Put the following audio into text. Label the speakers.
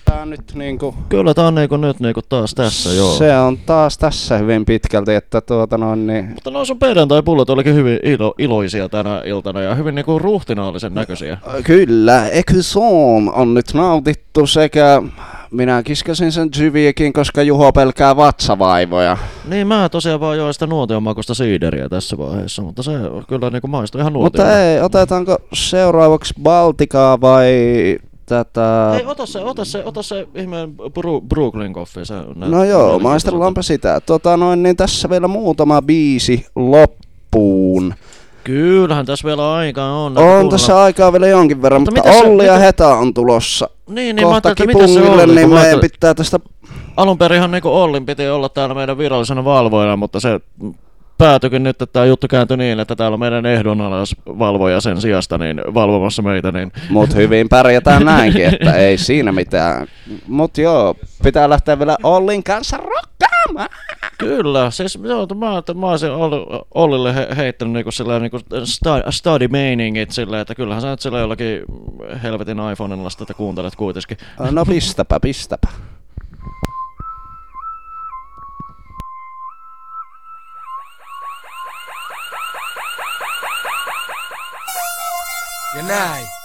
Speaker 1: tää nyt niinku...
Speaker 2: Kyllä tää on nyt taas tässä, joo.
Speaker 1: Se on taas tässä hyvin pitkälti, että niin...
Speaker 2: Mutta no sun perjantai-pullot olikin hyvin iloisia tänä iltana ja hyvin niinku ruhtinaallisen näköisiä.
Speaker 1: Kyllä, Ekyson on nyt nautittu sekä... Minä kiskasin sen Jyviäkin, koska Juho pelkää vatsavaivoja.
Speaker 2: Niin, mä tosiaan vaan join sitä nuotionmakuista siideriä tässä vaiheessa, mutta se kyllä niinku maistui ihan nuotion.
Speaker 1: Mutta ei, otetaanko seuraavaksi Baltikaa vai tätä...
Speaker 2: Ei, ota se ihmeen Brooklyn Coffee.
Speaker 1: No joo, maistellaanpa sitä. Niin tässä vielä muutama biisi loppuun.
Speaker 2: Kyllähän tässä vielä aikaa on.
Speaker 1: On tässä aikaa vielä jonkin verran, mutta Olli ja Heta on tulossa
Speaker 2: niin,
Speaker 1: kohta kipungille, niin meidän pitää tästä...
Speaker 2: Alunperinhan niin Ollin piti olla täällä meidän virallisena valvojana, mutta se päätyikin nyt, että tämä juttu kääntyi niin, että täällä on meidän ehdonalaisvalvoja sen sijasta niin valvomassa meitä. Niin.
Speaker 1: Mut hyvin pärjätään näinkin, että ei siinä mitään. Mut joo, pitää lähteä vielä Ollin kanssa rokkaamaan.
Speaker 2: Kyllä, siis joo, mä olisin Ollille heittänyt niinku study-meiningit silleen, että kyllähän sä nyt sillä jollakin helvetin iPhonella sitä kuuntelet kuitenkin.
Speaker 1: No pistäpä.
Speaker 3: Ja näin.